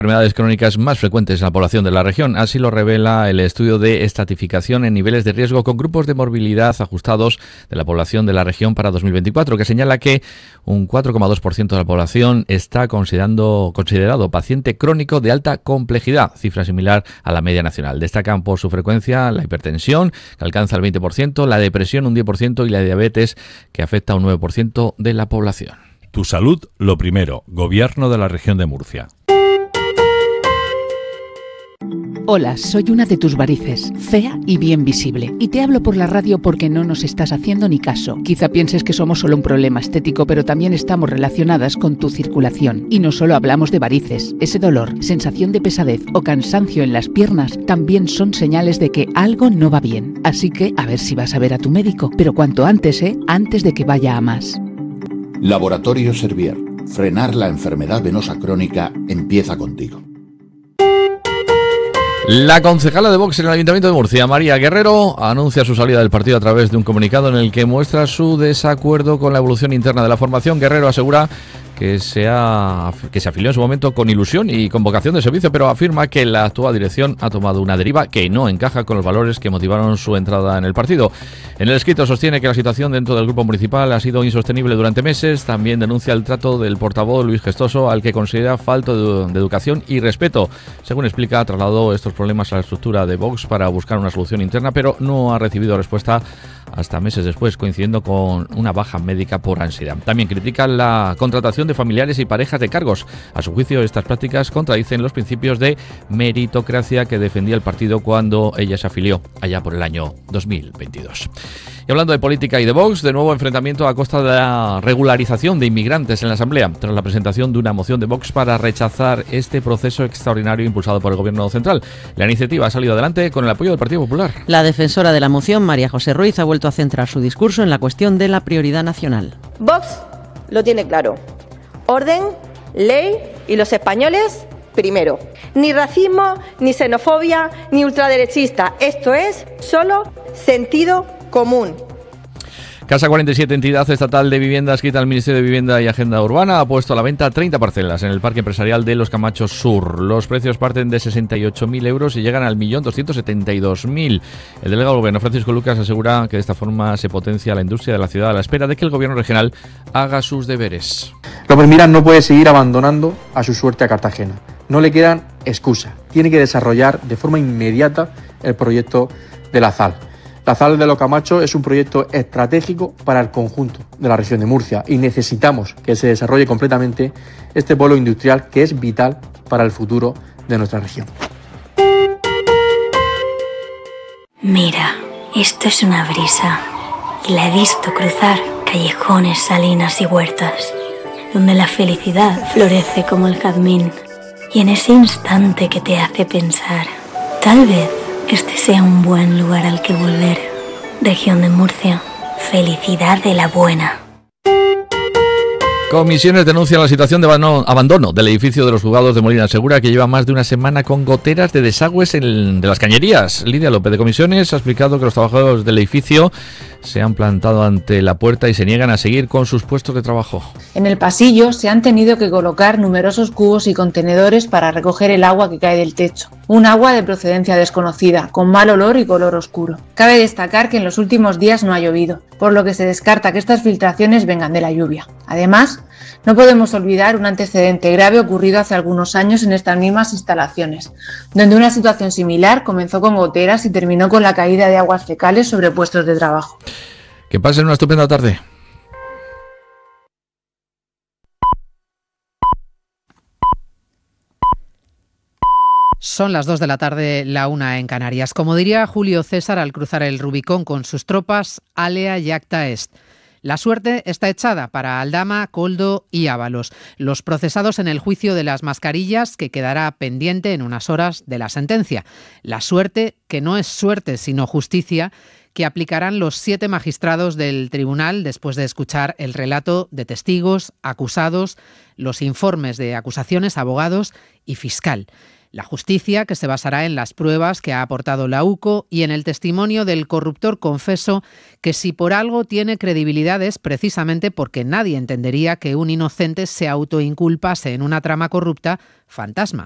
Enfermedades crónicas más frecuentes en la población de la región. Así lo revela el estudio de estratificación en niveles de riesgo con grupos de morbilidad ajustados de la población de la región para 2024, que señala que un 4,2% de la población está considerado paciente crónico de alta complejidad, cifra similar a la media nacional. Destacan por su frecuencia la hipertensión, que alcanza el 20%, la depresión un 10% y la diabetes, que afecta a un 9% de la población. Tu salud, lo primero. Gobierno de la región de Murcia. Hola, soy una de tus varices, fea y bien visible. Y te hablo por la radio porque no nos estás haciendo ni caso. Quizá pienses que somos solo un problema estético, pero también estamos relacionadas con tu circulación. Y no solo hablamos de varices. Ese dolor, sensación de pesadez o cansancio en las piernas también son señales de que algo no va bien. Así que a ver si vas a ver a tu médico. Pero cuanto antes, antes de que vaya a más. Laboratorio Servier. Frenar la enfermedad venosa crónica empieza contigo. La concejala de Vox en el Ayuntamiento de Murcia, María Guerrero, anuncia su salida del partido a través de un comunicado en el que muestra su desacuerdo con la evolución interna de la formación. Guerrero asegura que se afilió en su momento con ilusión y con vocación de servicio, pero afirma que la actual dirección ha tomado una deriva que no encaja con los valores que motivaron su entrada en el partido. En el escrito sostiene que la situación dentro del grupo municipal ha sido insostenible durante meses. También denuncia el trato del portavoz Luis Gestoso, al que considera falta de educación y respeto. Según explica, trasladó estos problemas a la estructura de Vox para buscar una solución interna, pero no ha recibido respuesta hasta meses después, coincidiendo con una baja médica por ansiedad. También critica la contratación de familiares y parejas de cargos. A su juicio, estas prácticas contradicen los principios de meritocracia que defendía el partido cuando ella se afilió allá por el año 2022. Y hablando de política y de Vox, de nuevo enfrentamiento a costa de la regularización de inmigrantes en la Asamblea, tras la presentación de una moción de Vox para rechazar este proceso extraordinario impulsado por el Gobierno central. La iniciativa ha salido adelante con el apoyo del Partido Popular. La defensora de la moción, María José Ruiz, ha vuelto a centrar su discurso en la cuestión de la prioridad nacional. Vox lo tiene claro. Orden, ley y los españoles primero. Ni racismo, ni xenofobia, ni ultraderechista. Esto es solo sentido común. Casa 47, entidad estatal de vivienda adscrita al Ministerio de Vivienda y Agenda Urbana, ha puesto a la venta 30 parcelas en el Parque Empresarial de Los Camachos Sur. Los precios parten de 68.000 euros y llegan al 1.272.000. El delegado del Gobierno, Francisco Lucas, asegura que de esta forma se potencia la industria de la ciudad a la espera de que el Gobierno regional haga sus deberes. López Miras no puede seguir abandonando a su suerte a Cartagena. No le quedan excusas. Tiene que desarrollar de forma inmediata el proyecto de la ZAL. La ZAL de Los Camachos es un proyecto estratégico para el conjunto de la región de Murcia y necesitamos que se desarrolle completamente este polo industrial que es vital para el futuro de nuestra región. Mira, esto es una brisa y la he visto cruzar callejones, salinas y huertas, donde la felicidad florece como el jazmín. Y en ese instante que te hace pensar, tal vez este sea un buen lugar al que volver. Región de Murcia, felicidad de la buena. Comisiones denuncian la situación de abandono del edificio de los juzgados de Molina Segura, que lleva más de una semana con goteras de desagües de las cañerías. Lidia López de Comisiones ha explicado que los trabajadores del edificio se han plantado ante la puerta y se niegan a seguir con sus puestos de trabajo. En el pasillo se han tenido que colocar numerosos cubos y contenedores para recoger el agua que cae del techo. Un agua de procedencia desconocida, con mal olor y color oscuro. Cabe destacar que en los últimos días no ha llovido, por lo que se descarta que estas filtraciones vengan de la lluvia. Además, no podemos olvidar un antecedente grave ocurrido hace algunos años en estas mismas instalaciones, donde una situación similar comenzó con goteras y terminó con la caída de aguas fecales sobre puestos de trabajo. Que pasen una estupenda tarde. Son las 2 de la tarde, la 1 en Canarias. Como diría Julio César al cruzar el Rubicón con sus tropas, alea iacta est. La suerte está echada para Aldama, Koldo y Ábalos, los procesados en el juicio de las mascarillas que quedará pendiente en unas horas de la sentencia. La suerte, que no es suerte sino justicia, que aplicarán los 7 magistrados del tribunal después de escuchar el relato de testigos, acusados, los informes de acusaciones, abogados y fiscal. La justicia, que se basará en las pruebas que ha aportado la UCO y en el testimonio del corruptor confeso, que si por algo tiene credibilidad es precisamente porque nadie entendería que un inocente se autoinculpase en una trama corrupta fantasma.